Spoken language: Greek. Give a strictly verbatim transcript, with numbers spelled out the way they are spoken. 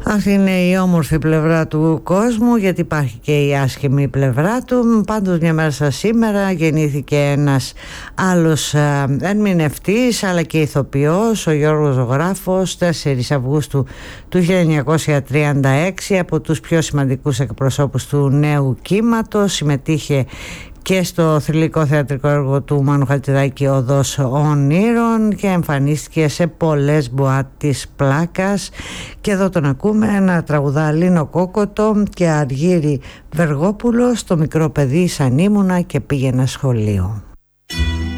Αυτή είναι η όμορφη πλευρά του κόσμου, γιατί υπάρχει και η άσχημη πλευρά του. Πάντως μια μέρα σαν σήμερα γεννήθηκε ένας άλλος ερμηνευτής αλλά και ηθοποιός, ο Γιώργος Ζωγράφος, τέσσερις Αυγούστου του χίλια εννιακόσια τριάντα έξι, από τους πιο σημαντικούς εκπροσώπους του νέου κύματος. Συμμετείχε και στο θρυλικό θεατρικό έργο του Μάνου Χατζηδάκη «Οδός Ονείρων» και εμφανίστηκε σε πολλές μποάτ της πλάκας. Και εδώ τον ακούμε να τραγουδά Λίνο Κόκοτο και Αργύρη Βεργόπουλο στο «Μικρό παιδί σαν ήμουνα και πήγαινα σχολείο».